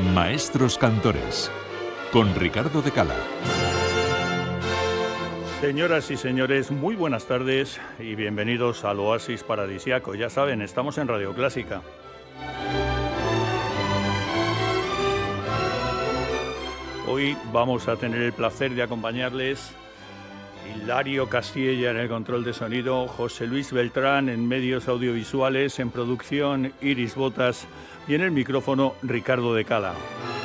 Maestros Cantores, con Ricardo de Cala. Señoras y señores, muy buenas tardes y bienvenidos al Oasis Paradisiaco. Ya saben, estamos en Radio Clásica. Hoy vamos a tener el placer de acompañarles Hilario Castilla en el control de sonido, José Luis Beltrán en medios audiovisuales, en producción Iris Botas y en el micrófono Ricardo de Cala.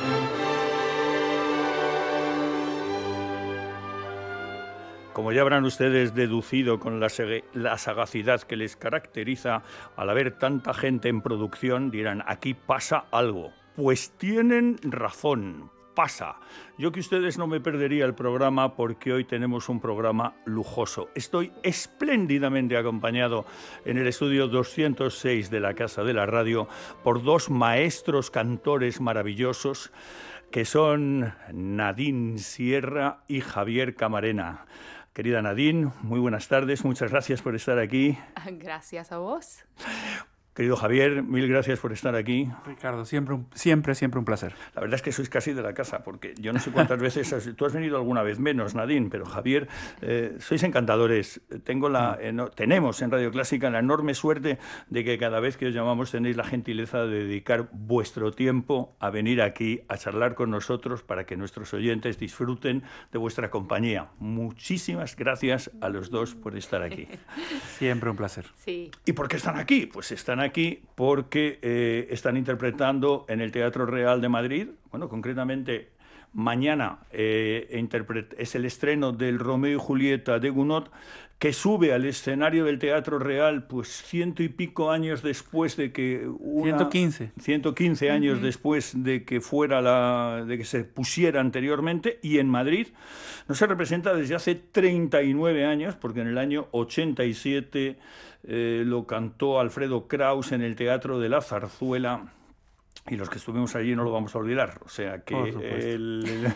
Como ya habrán ustedes deducido con la sagacidad que les caracteriza, al haber tanta gente en producción, dirán, aquí pasa algo. Pues tienen razón, pasa. Yo que ustedes no me perdería el programa porque hoy tenemos un programa lujoso. Estoy espléndidamente acompañado en el estudio 206 de la Casa de la Radio por dos maestros cantores maravillosos que son Nadine Sierra y Javier Camarena. Querida Nadine, muy buenas tardes, muchas gracias por estar aquí. Gracias a vos. Querido Javier, mil gracias por estar aquí. Ricardo, siempre un placer. La verdad es que sois casi de la casa, porque yo no sé cuántas veces tú has venido alguna vez menos, Nadine, pero Javier, sois encantadores. Tenemos en Radio Clásica la enorme suerte de que cada vez que os llamamos tenéis la gentileza de dedicar vuestro tiempo a venir aquí a charlar con nosotros para que nuestros oyentes disfruten de vuestra compañía. Muchísimas gracias a los dos por estar aquí. Siempre un placer. Sí. ¿Y por qué están aquí? Pues están aquí porque están interpretando en el Teatro Real de Madrid, bueno, concretamente mañana es el estreno del Romeo y Julieta de Gounod, que sube al escenario del Teatro Real pues 100 y pico años después de que 115 años después de que de que se pusiera anteriormente, y en Madrid no se representa desde hace 39 años, porque en el año 87 lo cantó Alfredo Kraus en el Teatro de la Zarzuela. Y los que estuvimos allí no lo vamos a olvidar, o sea que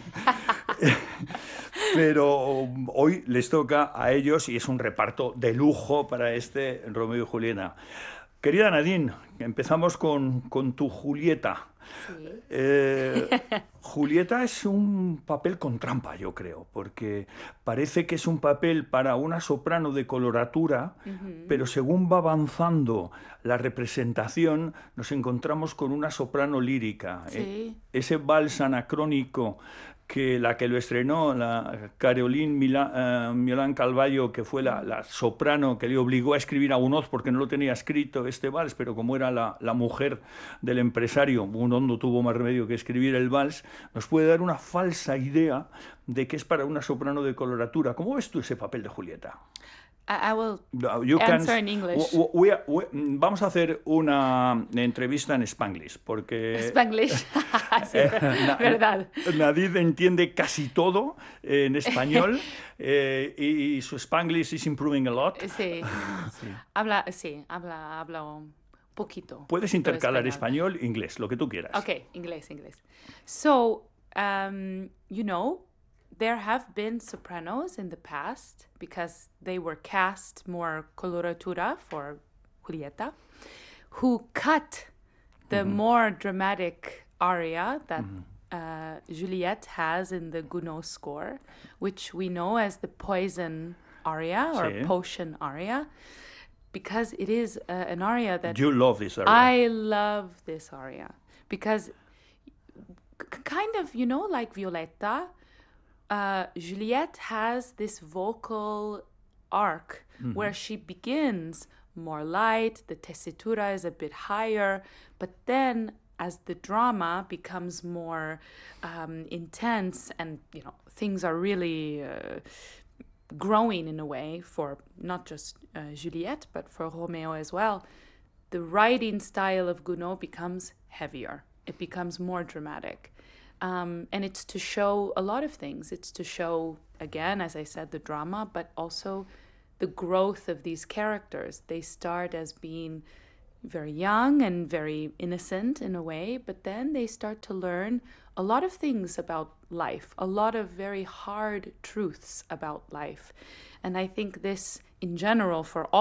pero hoy les toca a ellos y es un reparto de lujo para este Romeo y Julieta. Querida Nadine, empezamos con tu Julieta. Sí. Julieta es un papel con trampa, yo creo, porque parece que es un papel para una soprano de coloratura, pero según va avanzando la representación, nos encontramos con una soprano lírica. Sí. Ese vals anacrónico que lo estrenó, la Caroline Milán Calvallo, que fue la soprano que le obligó a escribir a Gounod porque no lo tenía escrito este vals, pero como era la mujer del empresario, Gounod no tuvo más remedio que escribir el vals, nos puede dar una falsa idea de que es para una soprano de coloratura. ¿Cómo ves tú ese papel de Julieta? I will answer in English. Vamos a hacer una entrevista en Spanglish, porque Spanglish, sí, verdad. Nadine entiende casi todo en español y su Spanglish is improving a lot. Sí, habla un poquito. Puedes intercalar español e inglés, lo que tú quieras. Okay, inglés. So, there have been sopranos in the past because they were cast more coloratura for Julieta, who cut the more dramatic aria that Juliette has in the Gounod score, which we know as the poison aria or potion aria, because it is an aria that... You love this aria. I love this aria because kind of, like Violetta, Juliette has this vocal arc where she begins more light, the tessitura is a bit higher, but then as the drama becomes more intense and, things are really growing in a way for not just Juliette, but for Romeo as well, the writing style of Gounod becomes heavier. It becomes more dramatic. And it's to show a lot of things. It's to show, again, as I said, the drama, but also the growth of these characters. They start as being very young and very innocent in a way, but then they start to learn a lot of things about life, a lot of very hard truths about life. And I think this, in general, for all